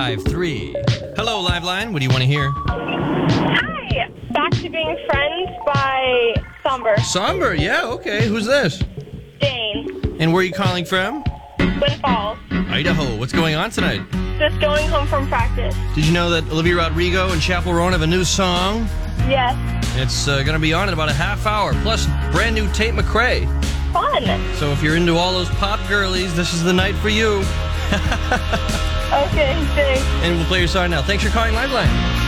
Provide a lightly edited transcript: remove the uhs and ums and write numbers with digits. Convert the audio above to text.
5-3. Hello, Liveline. What do you want to hear? Hi! Back to Being Friends by Somber. Somber, yeah, okay. Who's this? Jane. And where are you calling from? Twin Falls. Idaho. What's going on tonight? Just going home from practice. Did you know that Olivia Rodrigo and Chappell Roan have a new song? Yes. It's going to be on in about a half hour, plus brand new Tate McRae. Fun. So if you're into all those pop girlies, this is the night for you. Okay, thanks. And we'll play your song now. Thanks for calling Liveline.